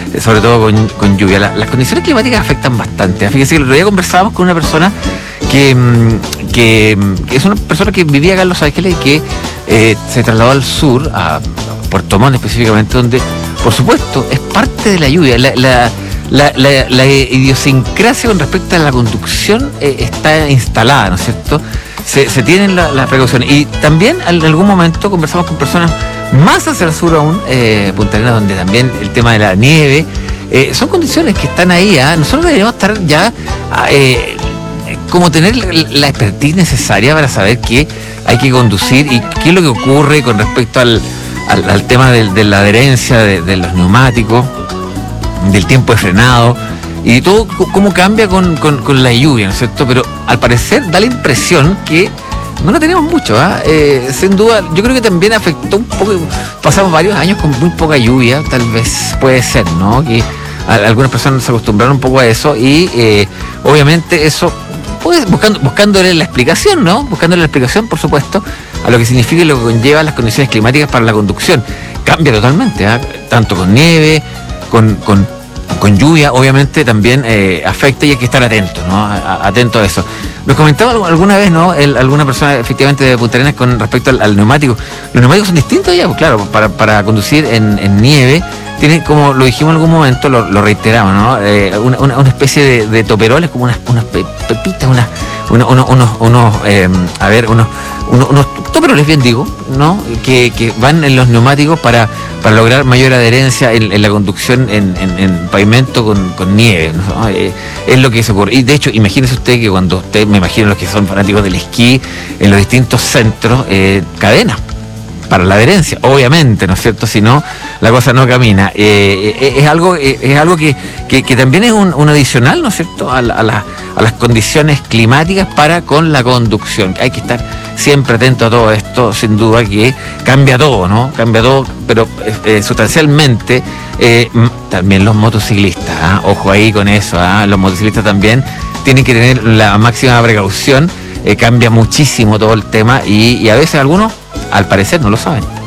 sobre todo con lluvia. Las condiciones climáticas afectan bastante. Fíjese que el otro día conversábamos con una persona que es una persona que vivía acá en Los Ángeles y que se trasladó al sur, a Puerto Montt específicamente, donde, por supuesto, es parte de la lluvia. La idiosincrasia con respecto a la conducción está instalada, ¿no es cierto? Se tienen las precauciones. Y también en algún momento conversamos con personas más hacia el sur aún, Punta Arenas, donde también el tema de la nieve, son condiciones que están ahí. Nosotros deberíamos estar ya como tener la expertise necesaria para saber que hay que conducir y qué es lo que ocurre con respecto al tema de la adherencia de los neumáticos, del tiempo de frenado y todo cómo cambia con la lluvia, ¿no es cierto? Pero al parecer da la impresión que no la tenemos mucho, sin duda. Yo creo que también afectó un poco. Pasamos varios años con muy poca lluvia, tal vez puede ser, ¿no? Que algunas personas se acostumbraron un poco a eso y obviamente eso, pues buscándole la explicación, ¿no? Buscándole la explicación, por supuesto, a lo que significa y lo que conlleva las condiciones climáticas para la conducción. Cambia totalmente, tanto con nieve, con lluvia, obviamente también afecta y hay que estar atento, ¿no? Atento a eso. Nos comentaba alguna vez, ¿no? Alguna persona efectivamente de Punta Arenas con respecto al neumático. Los neumáticos son distintos ya, pues claro, para conducir en nieve, tiene, como lo dijimos en algún momento, lo reiteramos, ¿no? Una especie de toperoles, como unas pepitas, unos toperoles, bien digo, ¿no? Que van en los neumáticos para lograr mayor adherencia en la conducción en pavimento con nieve, ¿no? Es lo que se ocurre. Y de hecho, imagínese usted que cuando usted, me imagino los que son fanáticos del esquí, en los distintos centros, cadenas para la adherencia, obviamente, ¿no es cierto? Si no, la cosa no camina. Es algo que también es un adicional, ¿no es cierto?, a las condiciones climáticas para con la conducción. Hay que estar siempre atento a todo esto, sin duda que cambia todo, ¿no? Cambia todo, pero sustancialmente también los motociclistas, ojo ahí con eso, los motociclistas también tienen que tener la máxima precaución. Cambia muchísimo todo el tema y a veces algunos, al parecer, no lo saben.